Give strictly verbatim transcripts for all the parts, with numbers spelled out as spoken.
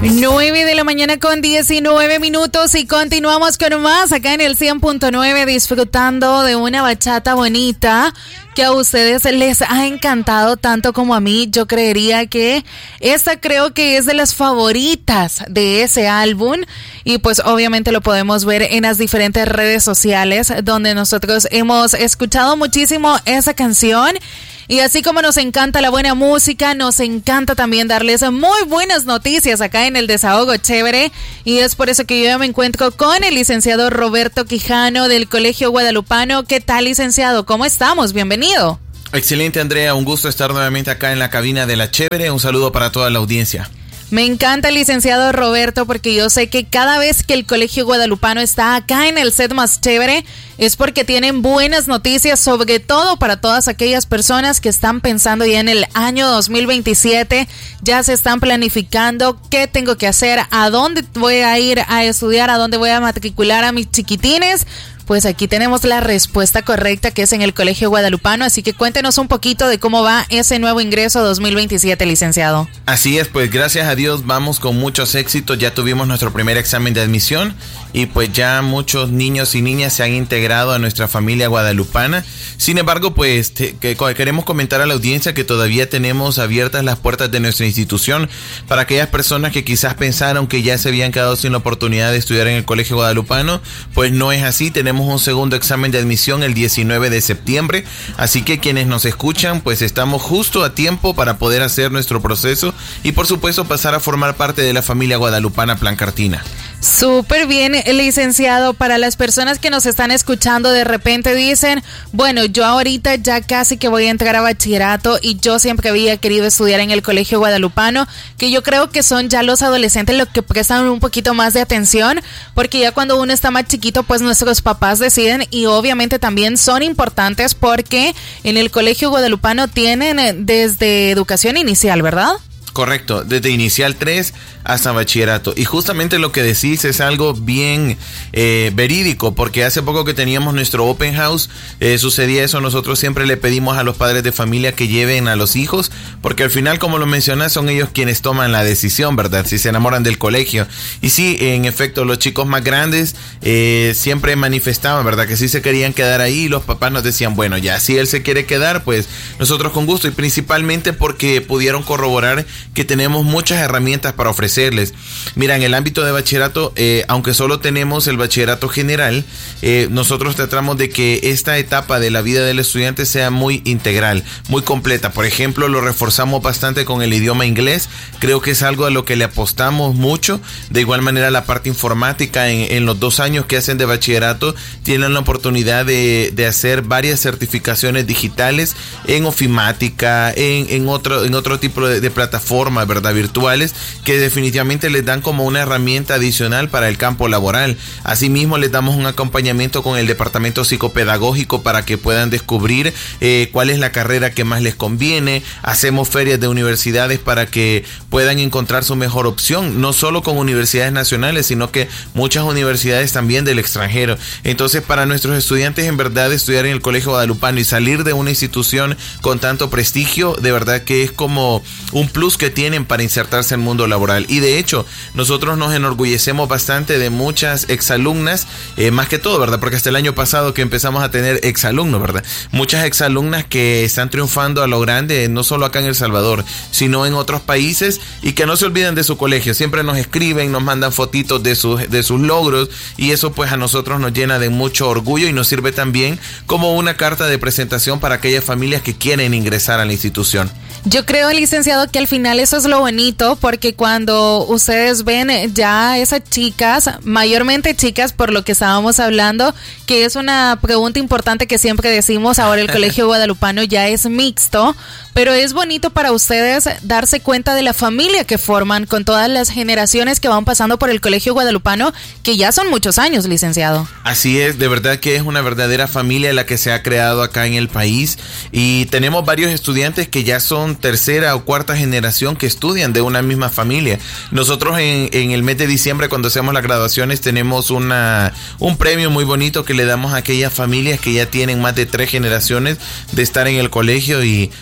nueve de la mañana con diecinueve minutos y continuamos con más acá en el cien punto nueve, disfrutando de una bachata bonita que a ustedes les ha encantado tanto como a mí. Yo creería que esta creo que es de las favoritas de ese álbum y pues obviamente lo podemos ver en las diferentes redes sociales donde nosotros hemos escuchado muchísimo esa canción. Y así como nos encanta la buena música, nos encanta también darles muy buenas noticias acá en el Desahogo Chévere. Y es por eso que yo ya me encuentro con el licenciado Roberto Quijano del Colegio Guadalupano. ¿Qué tal, licenciado? ¿Cómo estamos? Bienvenido. Excelente, Andrea. Un gusto estar nuevamente acá en la cabina de La Chévere. Un saludo para toda la audiencia. Me encanta el licenciado Roberto porque yo sé que cada vez que el Colegio Guadalupano está acá en el set más chévere es porque tienen buenas noticias, sobre todo para todas aquellas personas que están pensando ya en el año dos mil veintisiete, ya se están planificando qué tengo que hacer, a dónde voy a ir a estudiar, a dónde voy a matricular a mis chiquitines. Pues aquí tenemos la respuesta correcta, que es en el Colegio Guadalupano, así que cuéntenos un poquito de cómo va ese nuevo ingreso dos mil veintisiete, licenciado. Así es, pues gracias a Dios vamos con muchos éxitos, ya tuvimos nuestro primer examen de admisión y pues ya muchos niños y niñas se han integrado a nuestra familia guadalupana. Sin embargo, pues te, que, queremos comentar a la audiencia que todavía tenemos abiertas las puertas de nuestra institución para aquellas personas que quizás pensaron que ya se habían quedado sin la oportunidad de estudiar en el Colegio Guadalupano. Pues no es así, tenemos un segundo examen de admisión el diecinueve de septiembre, así que quienes nos escuchan pues estamos justo a tiempo para poder hacer nuestro proceso y por supuesto pasar a formar parte de la familia guadalupana Plancartina. Súper bien, licenciado. Para las personas que nos están escuchando, de repente dicen, bueno, yo ahorita ya casi que voy a entrar a bachillerato y yo siempre había querido estudiar en el Colegio Guadalupano, que yo creo que son ya los adolescentes los que prestan un poquito más de atención, porque ya cuando uno está más chiquito, pues nuestros papás deciden y obviamente también son importantes porque en el Colegio Guadalupano tienen desde educación inicial, ¿verdad? Correcto, desde inicial tres hasta bachillerato. Y justamente lo que decís es algo bien eh, verídico, porque hace poco que teníamos nuestro open house, eh, sucedía eso. Nosotros siempre le pedimos a los padres de familia que lleven a los hijos, porque al final, como lo mencionas, son ellos quienes toman la decisión, ¿verdad? Si se enamoran del colegio. Y sí, en efecto, los chicos más grandes eh, siempre manifestaban, ¿verdad? Que sí se querían quedar ahí y los papás nos decían, bueno, ya si él se quiere quedar, pues nosotros con gusto, y principalmente porque pudieron corroborar que tenemos muchas herramientas para ofrecerles. Mira, en el ámbito de bachillerato, eh, aunque solo tenemos el bachillerato general, eh, nosotros tratamos de que esta etapa de la vida del estudiante sea muy integral, muy completa. Por ejemplo, lo reforzamos bastante con el idioma inglés. Creo que es algo a lo que le apostamos mucho. De igual manera, la parte informática en, en los dos años que hacen de bachillerato tienen la oportunidad de, de hacer varias certificaciones digitales en ofimática, en, en, otro, en otro tipo de, de plataformas, ¿verdad? Virtuales, que definitivamente les dan como una herramienta adicional para el campo laboral. Asimismo, les damos un acompañamiento con el departamento psicopedagógico para que puedan descubrir eh, cuál es la carrera que más les conviene. Hacemos ferias de universidades para que puedan encontrar su mejor opción, no solo con universidades nacionales, sino que muchas universidades también del extranjero. Entonces, para nuestros estudiantes, en verdad, estudiar en el Colegio Guadalupano y salir de una institución con tanto prestigio, de verdad que es como un plus que tienen para insertarse en el mundo laboral. Y de hecho, nosotros nos enorgullecemos bastante de muchas exalumnas, eh, más que todo, ¿verdad? Porque hasta el año pasado que empezamos a tener exalumnos, ¿verdad? Muchas exalumnas que están triunfando a lo grande, no solo acá en El Salvador, sino en otros países, y que no se olviden de su colegio. Siempre nos escriben, nos mandan fotitos de sus, de sus logros, y eso pues a nosotros nos llena de mucho orgullo y nos sirve también como una carta de presentación para aquellas familias que quieren ingresar a la institución. Yo creo, licenciado, que al final eso es lo bonito, porque cuando ustedes ven ya esas chicas, mayormente chicas, por lo que estábamos hablando, que es una pregunta importante que siempre decimos, ahora el Colegio Guadalupano ya es mixto, pero es bonito para ustedes darse cuenta de la familia que forman con todas las generaciones que van pasando por el Colegio Guadalupano, que ya son muchos años, licenciado. Así es, de verdad que es una verdadera familia la que se ha creado acá en el país, y tenemos varios estudiantes que ya son tercera o cuarta generación que estudian de una misma familia. Nosotros en, en el mes de diciembre, cuando hacemos las graduaciones, tenemos una un premio muy bonito que le damos a aquellas familias que ya tienen más de tres generaciones de estar en el colegio, y todos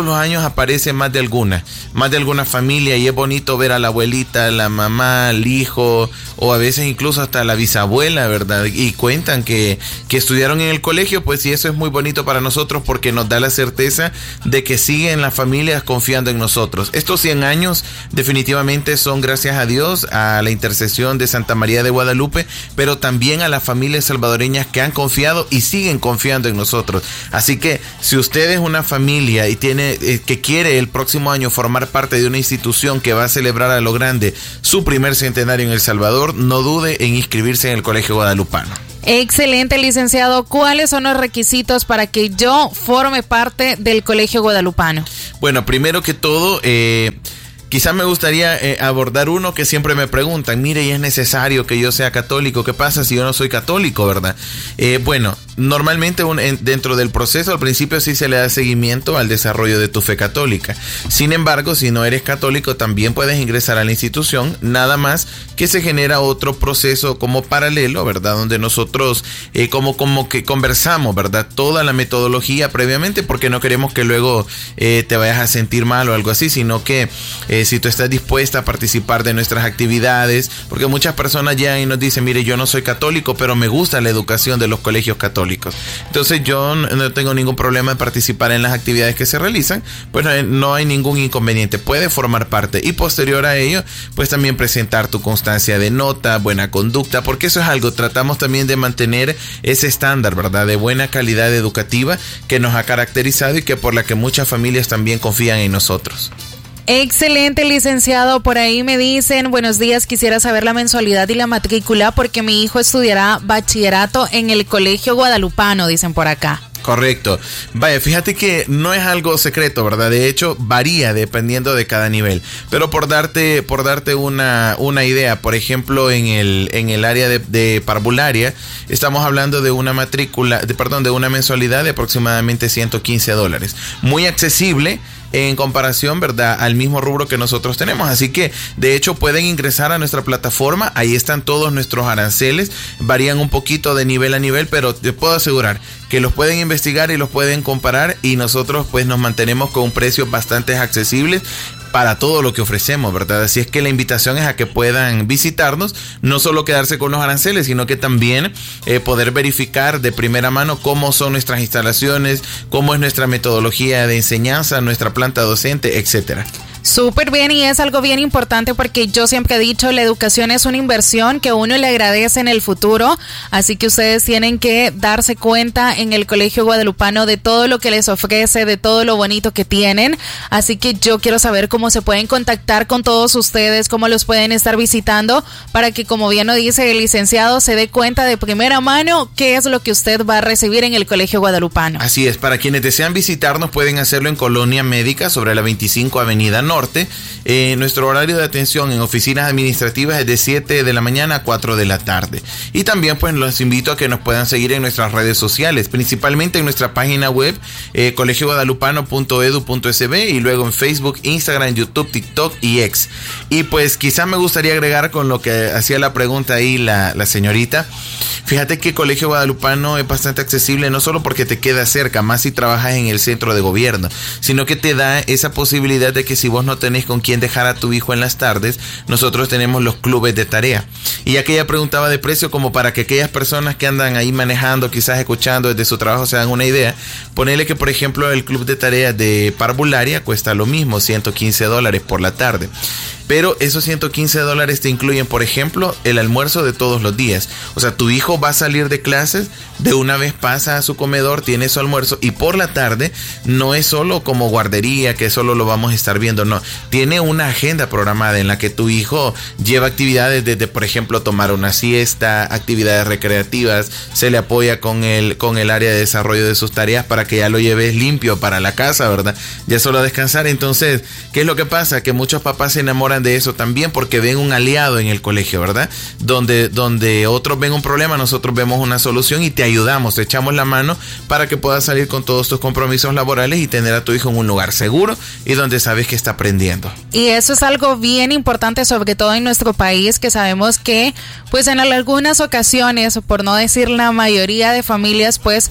los años aparece más de alguna, más de alguna familia, y es bonito ver a la abuelita, la mamá, el hijo, o a veces incluso hasta la bisabuela, ¿verdad? Y cuentan que, que estudiaron en el colegio, pues, y eso es muy bonito para nosotros porque nos da la certeza de que siguen las familias confiando en nosotros. Estos cien años definitivamente son gracias a Dios, a la intercesión de Santa María de Guadalupe, pero también a las familias salvadoreñas que han confiado y siguen confiando en nosotros. Así que si usted es una familia y tiene eh, que quiere el próximo año formar parte de una institución que va a celebrar a lo grande su primer centenario en El Salvador, no dude en inscribirse en el Colegio Guadalupano. Excelente, licenciado. ¿Cuáles son los requisitos para que yo forme parte del Colegio Guadalupano? Bueno, primero que todo, eh, quizás me gustaría eh, abordar uno que siempre me preguntan, mire, ¿y es necesario que yo sea católico? ¿Qué pasa si yo no soy católico, verdad? Eh, bueno, normalmente un, en, dentro del proceso al principio sí se le da seguimiento al desarrollo de tu fe católica. Sin embargo, si no eres católico también puedes ingresar a la institución, nada más que se genera otro proceso como paralelo, ¿verdad? Donde nosotros eh, como, como que conversamos, ¿verdad? Toda la metodología previamente, porque no queremos que luego eh, te vayas a sentir mal o algo así, sino que eh, si tú estás dispuesta a participar de nuestras actividades, porque muchas personas llegan y nos dicen, mire, yo no soy católico, pero me gusta la educación de los colegios católicos. Entonces yo no tengo ningún problema en participar en las actividades que se realizan, pues no hay ningún inconveniente, puede formar parte y posterior a ello, pues también presentar tu constancia de nota, buena conducta, porque eso es algo, tratamos también de mantener ese estándar, ¿verdad? De buena calidad educativa que nos ha caracterizado y que por la que muchas familias también confían en nosotros. Excelente, licenciado. Por ahí me dicen, buenos días, quisiera saber la mensualidad y la matrícula porque mi hijo estudiará bachillerato en el Colegio Guadalupano, dicen por acá. Correcto. Vaya, fíjate que no es algo secreto, ¿verdad? De hecho, varía dependiendo de cada nivel. Pero por darte, por darte una, una idea, por ejemplo, en el, en el área de, de parvularia, estamos hablando de una matrícula, de, perdón, de una mensualidad de aproximadamente ciento quince dólares. Muy accesible en comparación, ¿verdad?, al mismo rubro que nosotros tenemos. Así que, de hecho, pueden ingresar a nuestra plataforma. Ahí están todos nuestros aranceles. Varían un poquito de nivel a nivel, pero te puedo asegurar que los pueden investigar y los pueden comparar, y nosotros pues nos mantenemos con precios bastante accesibles para todo lo que ofrecemos, ¿verdad? Así es que la invitación es a que puedan visitarnos, no solo quedarse con los aranceles, sino que también eh, poder verificar de primera mano cómo son nuestras instalaciones, cómo es nuestra metodología de enseñanza, nuestra planta docente, etcétera. Súper bien, y es algo bien importante porque yo siempre he dicho, la educación es una inversión que uno le agradece en el futuro, así que ustedes tienen que darse cuenta en el Colegio Guadalupano de todo lo que les ofrece, de todo lo bonito que tienen, así que yo quiero saber cómo se pueden contactar con todos ustedes, cómo los pueden estar visitando, para que, como bien lo dice el licenciado, se dé cuenta de primera mano qué es lo que usted va a recibir en el Colegio Guadalupano. Así es, para quienes desean visitarnos pueden hacerlo en Colonia Médica sobre la veinticinco Avenida Norte. Eh, nuestro horario de atención en oficinas administrativas es de siete de la mañana a cuatro de la tarde. Y también pues los invito a que nos puedan seguir en nuestras redes sociales, principalmente en nuestra página web eh, colegio guadalupano punto edu punto es be, y luego en Facebook, Instagram, YouTube, TikTok y X. Y pues quizás me gustaría agregar con lo que hacía la pregunta ahí la, la señorita. Fíjate que Colegio Guadalupano es bastante accesible, no solo porque te queda cerca, más si trabajas en el centro de gobierno, sino que te da esa posibilidad de que si vos no tenés con quién dejar a tu hijo en las tardes, nosotros tenemos los clubes de tarea. Y ya que ella preguntaba de precio, como para que aquellas personas que andan ahí manejando, quizás escuchando desde su trabajo, se dan una idea, ponele que por ejemplo el club de tareas de parvularia cuesta lo mismo, ciento quince dólares por la tarde. Pero esos ciento quince dólares te incluyen, por ejemplo, el almuerzo de todos los días. O sea, tu hijo va a salir de clases, de una vez pasa a su comedor, tiene su almuerzo, y por la tarde no es solo como guardería, que solo lo vamos a estar viendo, no. Tiene una agenda programada en la que tu hijo lleva actividades desde, por ejemplo, tomar una siesta, actividades recreativas, se le apoya con el, con el área de desarrollo de sus tareas para que ya lo lleves limpio para la casa, ¿verdad? Ya solo a descansar. Entonces, ¿qué es lo que pasa? Que muchos papás se enamoran de eso también porque ven un aliado en el colegio, ¿verdad? Donde, donde otros ven un problema, nosotros vemos una solución y te ayudamos, te echamos la mano para que puedas salir con todos tus compromisos laborales y tener a tu hijo en un lugar seguro y donde sabes que está aprendiendo. Y eso es algo bien importante, sobre todo en nuestro país, que sabemos que pues en algunas ocasiones, por no decir la mayoría de familias, pues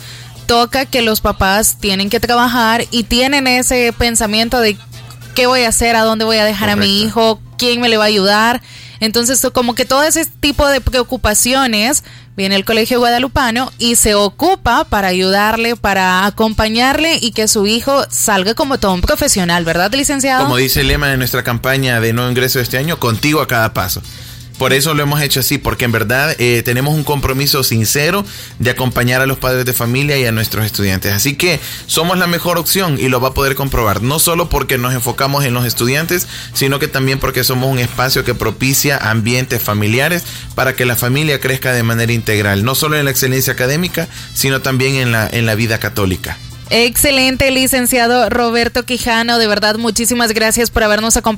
toca que los papás tienen que trabajar y tienen ese pensamiento de qué voy a hacer, a dónde voy a dejar Correcto. A mi hijo, quién me le va a ayudar. Entonces, como que todo ese tipo de preocupaciones viene el Colegio Guadalupano y se ocupa para ayudarle, para acompañarle y que su hijo salga como todo un profesional, ¿verdad, licenciado? Como dice el lema de nuestra campaña de nuevo ingreso de este año, contigo a cada paso. Por eso lo hemos hecho así, porque en verdad eh, tenemos un compromiso sincero de acompañar a los padres de familia y a nuestros estudiantes. Así que somos la mejor opción y lo va a poder comprobar, no solo porque nos enfocamos en los estudiantes, sino que también porque somos un espacio que propicia ambientes familiares para que la familia crezca de manera integral, no solo en la excelencia académica, sino también en la, en la vida católica. Excelente, licenciado Roberto Quijano, de verdad muchísimas gracias por habernos acompañado.